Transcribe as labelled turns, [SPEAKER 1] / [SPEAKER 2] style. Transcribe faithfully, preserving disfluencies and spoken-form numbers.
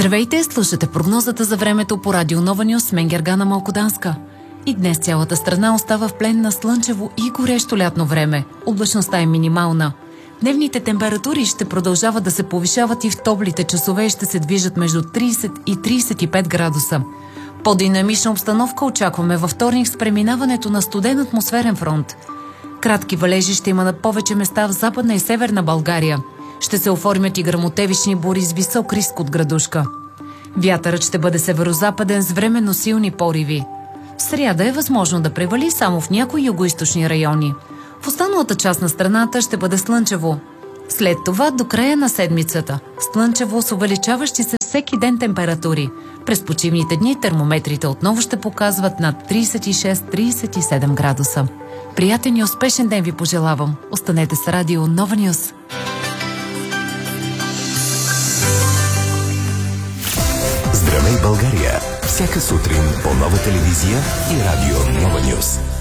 [SPEAKER 1] Здравейте, слушате прогнозата за времето по Радио Нова Нюс с мен Гергана Малкоданска. И днес цялата страна остава в плен на слънчево и горещо лятно време. Облачността е минимална. Дневните температури ще продължават да се повишават и в топлите часове и ще се движат между трийсет и трийсет и пет градуса. По-динамична обстановка очакваме във вторник с преминаването на студен атмосферен фронт. Кратки валежи ще има на повече места в Западна и Северна България. Ще се оформят и гръмотевични бури с висок риск от градушка. Вятърът ще бъде северозападен с временно силни пориви. В сряда е възможно да превали само в някои югоизточни райони. В останалата част на страната ще бъде слънчево. След това до края на седмицата слънчево с увеличаващи се всеки ден температури. През почивните дни термометрите отново ще показват над трийсет и шест до трийсет и седем градуса. Приятен и успешен ден ви пожелавам. Останете с Радио Нова Нюс.
[SPEAKER 2] Здравей, България! Всяка сутрин по Нова телевизия и Радио Нова Нюс.